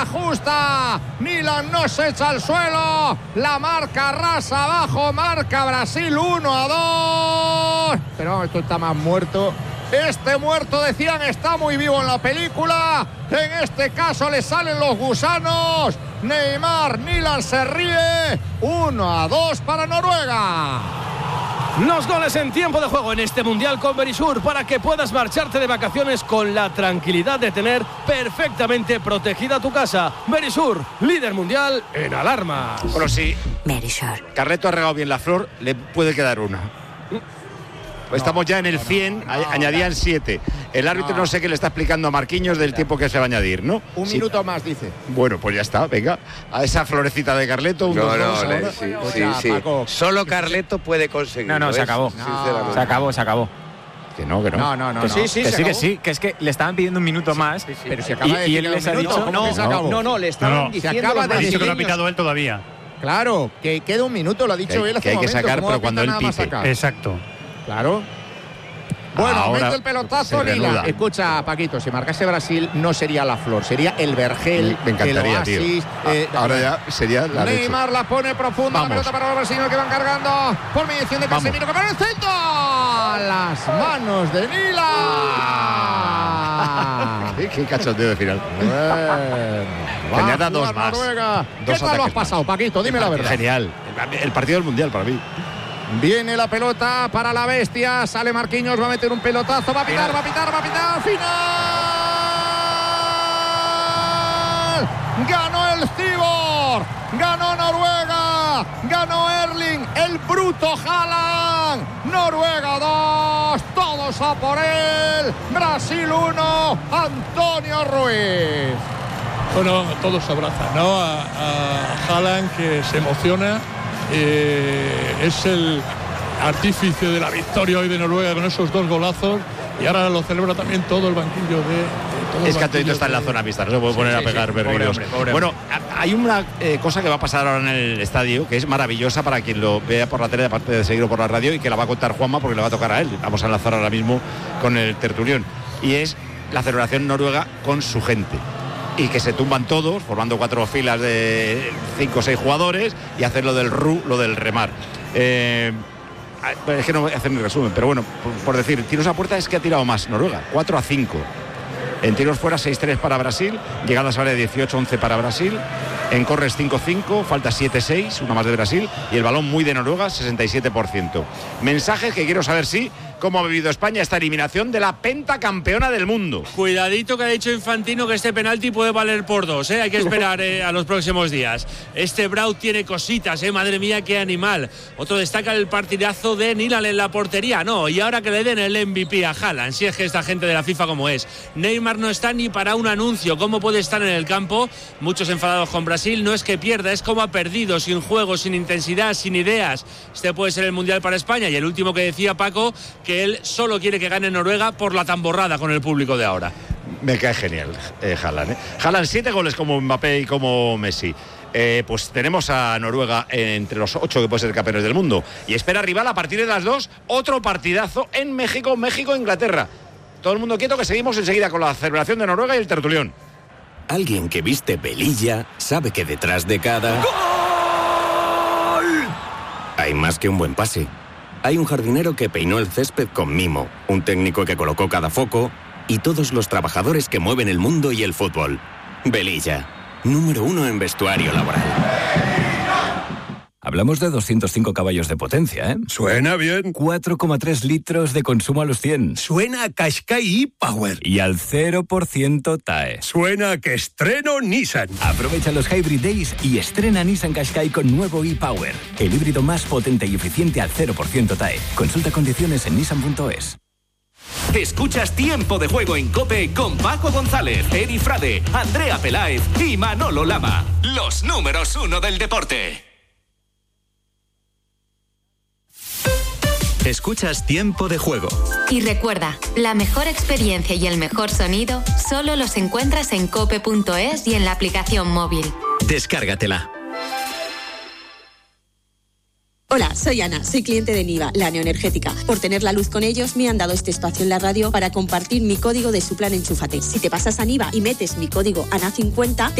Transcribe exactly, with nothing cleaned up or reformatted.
ajusta. Milan no se echa al suelo. La marca rasa abajo. Marca Brasil uno a dos. Pero esto está más muerto. Este muerto, decían, está muy vivo en la película. En este caso le salen los gusanos. Neymar, Milan se ríe. uno a dos para Noruega. Los goles en tiempo de juego en este Mundial con Verisur para que puedas marcharte de vacaciones con la tranquilidad de tener perfectamente protegida tu casa. Verisur, líder mundial en alarmas. Bueno, sí. Verisur. Carleto ha regado bien la flor, le puede quedar una. Pues no, estamos ya en el cien, no, no, no, añadían siete. El árbitro no. no sé qué le está explicando a Marquinhos del tiempo que se va a añadir, ¿no? Un sí. minuto más, dice. Bueno, pues ya está, venga. A esa florecita de Carleto. Un no, dos, no, dos, no sí, o sí, sea, sí. Paco, solo Carleto puede conseguirlo. No, no, se acabó. No. Se acabó, se acabó. Que no, que no. No, no, no. Que no. sí, sí, que sí, que sí, que es que le estaban pidiendo un minuto más. Sí, sí, pero se acaba de y, y él les ha dicho, no, no, no, no, le estaban no, no. diciendo. Se acaba de ha dicho que no ha pitado él todavía. Claro, que queda un minuto, lo ha dicho que, él hace que hay un que momento. sacar, pero cuando él pite. Exacto. Claro. Bueno, ahora mete el pelotazo Nila. Escucha, Paquito, si marcase Brasil no sería la flor, sería el vergel. Me encantaría, el oasis, tío. Eh, ahora ya sería la Neymar leche. La pone profunda, Vamos. la pelota para los brasileños que van cargando por mediación de Casemiro, que para el centro. Las manos de Nila. Qué cachondeo de final. Bueno, añada dos más. Noruega. Dos ¿Qué tal lo has ataques pasado, más. Paquito? Dime la verdad. Genial. El partido del Mundial para mí. Viene la pelota para la bestia. Sale Marquinhos, va a meter un pelotazo. Va a pitar, va a pitar, va a pitar. ¡Final! Ganó el Cibor. Ganó Noruega. Ganó Erling, el bruto Haaland. Noruega dos. Todos a por él. Brasil uno. Antonio Ruiz. Bueno, todos se abrazan, ¿no? A, a Haaland, que se emociona. Eh, es el artífice de la victoria hoy de Noruega con esos dos golazos, y ahora lo celebra también todo el banquillo de, de todo es el que Antonio está en la de... zona mixta, no se puede poner sí, a sí, pegar sí, berridos. pobre hombre, pobre bueno, hombre. hay una eh, cosa que va a pasar ahora en el estadio que es maravillosa para quien lo vea por la tele, aparte de seguirlo por la radio, y que la va a contar Juanma porque le va a tocar a él. Vamos a enlazar ahora mismo con el tertulión, y es la celebración noruega con su gente. Y que se tumban todos, formando cuatro filas de cinco o seis jugadores, y hacer lo del ru, lo del remar. Eh, es que no voy a hacer mi resumen, pero bueno, por, por decir, tiros a puerta es que ha tirado más Noruega, cuatro a cinco. En tiros fuera seis tres para Brasil, llegadas a área dieciocho once para Brasil, en corres cinco cinco, falta siete seis, una más de Brasil, y el balón muy de Noruega, sesenta y siete por ciento. Mensajes que quiero saber si, cómo ha vivido España esta eliminación de la pentacampeona del mundo. Cuidadito, que ha dicho Infantino que este penalti puede valer por dos, ¿eh? Hay que esperar eh, a los próximos días. Este Braut tiene cositas, ¿eh? Madre mía, qué animal. Otro destaca el partidazo de Nilan en la portería, no, y ahora que le den el M V P a Haaland, si es que esta gente de la FIFA como es. Neymar no está ni para un anuncio, ¿cómo puede estar en el campo? Muchos enfadados con Brasil, no es que pierda, es como ha perdido, sin juego, sin intensidad, sin ideas. Este puede ser el Mundial para España. Y el último que decía Paco, que él solo quiere que gane Noruega por la tamborrada con el público de ahora. Me cae genial eh, Haaland, ¿eh? Haaland, siete goles como Mbappé y como Messi. Eh, pues tenemos a Noruega entre los ocho que pueden ser campeones del mundo. Y espera rival a partir de las dos, otro partidazo en México, México-Inglaterra. Todo el mundo quieto, que seguimos enseguida con la celebración de Noruega y el tertulión. Alguien que viste velilla sabe que detrás de cada... ¡Gol! Hay más que un buen pase. Hay un jardinero que peinó el césped con mimo, un técnico que colocó cada foco y todos los trabajadores que mueven el mundo y el fútbol. Velilla, número uno en vestuario laboral. Hablamos de doscientos cinco caballos de potencia, ¿eh? Suena bien. cuatro coma tres litros de consumo a los cien. Suena a Qashqai e-Power. Y al cero por ciento T A E. Suena a que estreno Nissan. Aprovecha los Hybrid Days y estrena Nissan Qashqai con nuevo e-Power. El híbrido más potente y eficiente al cero por ciento T A E. Consulta condiciones en nissan punto es. Escuchas Tiempo de Juego en COPE con Paco González, Eri Frade, Andrea Peláez y Manolo Lama. Los números uno del deporte. Escuchas Tiempo de Juego. Y recuerda, la mejor experiencia y el mejor sonido solo los encuentras en cope punto es y en la aplicación móvil. Descárgatela. Hola, soy Ana, soy cliente de Niva, la neoenergética. Por tener la luz con ellos, me han dado este espacio en la radio para compartir mi código de su plan Enchúfate. Si te pasas a Niva y metes mi código A N A cincuenta, te